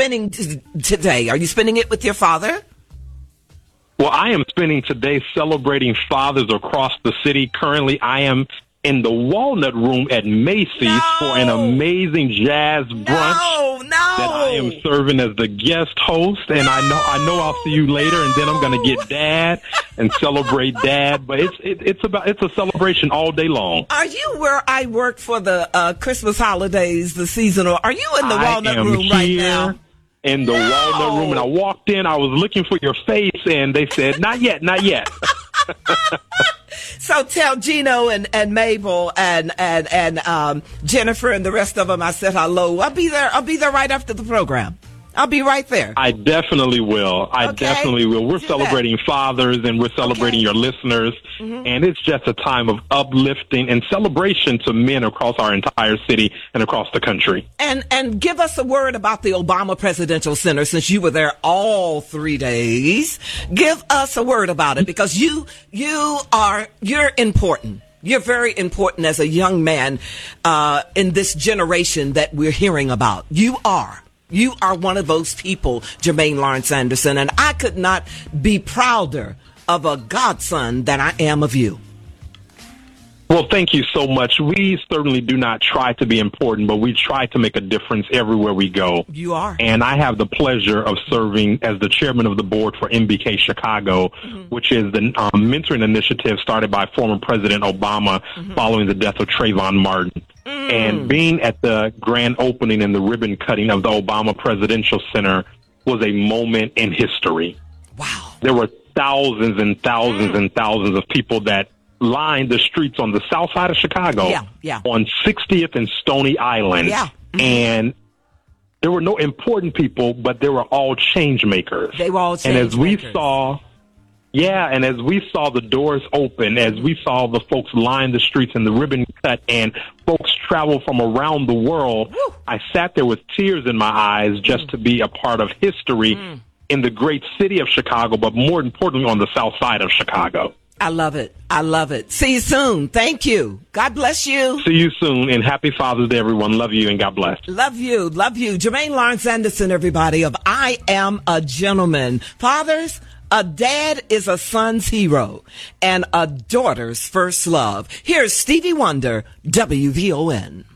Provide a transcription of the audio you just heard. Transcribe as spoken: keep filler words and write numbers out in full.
spending t- today? Are you spending it with your father? Well, I am spending today celebrating fathers across the city. Currently, I am in the Walnut Room at Macy's no. for an amazing jazz brunch no, no. that I am serving as the guest host. And no, I know I know I'll see you later, no. and then I'm going to get Dad and celebrate Dad. But it's it, it's about it's a celebration all day long. Are you where I work for the uh, Christmas holidays, the seasonal? Are you in the I Walnut am Room here right now? In the no. Walnut Room, and I walked in. I was looking for your face, and they said, "Not yet, not yet." So tell Gino and, and Mabel and and and um, Jennifer and the rest of them I said hello. I'll be there. I'll be there right after the program. I'll be right there. I definitely will. I okay. definitely will. We're Do celebrating that. fathers, and we're celebrating okay. your listeners. Mm-hmm. And it's just a time of uplifting and celebration to men across our entire city and across the country. And and give us a word about the Obama Presidential Center, since you were there all three days. Give us a word about it, because you you are you're important. You're very important as a young man uh, in this generation that we're hearing about. You are. You are one of those people, Jermaine Lawrence Anderson, and I could not be prouder of a godson than I am of you. Well, thank you so much. We certainly do not try to be important, but we try to make a difference everywhere we go. You are. And I have the pleasure of serving as the chairman of the board for M B K Chicago, mm-hmm. which is the um, mentoring initiative started by former President Obama mm-hmm. following the death of Trayvon Martin. Mm. And being at the grand opening and the ribbon cutting of the Obama Presidential Center was a moment in history. Wow. There were thousands and thousands mm. and thousands of people that lined the streets on the south side of Chicago yeah, yeah. on sixtieth and Stony Island. Yeah. Mm-hmm. And there were no important people, but they were all change makers. They were all change makers. And as we makers. saw, yeah, and as we saw the doors open, as we saw the folks line the streets and the ribbon cut, and folks travel from around the world, Woo. I sat there with tears in my eyes just mm. to be a part of history mm. in the great city of Chicago, but more importantly on the south side of Chicago. I love it. I love it. See you soon. Thank you. God bless you. See you soon, and happy Father's Day, everyone. Love you, and God bless. Love you. Love you. Jermaine Lawrence Anderson, everybody, of I Am a Gentleman. Fathers, a dad is a son's hero and a daughter's first love. Here's Stevie Wonder, W V O N.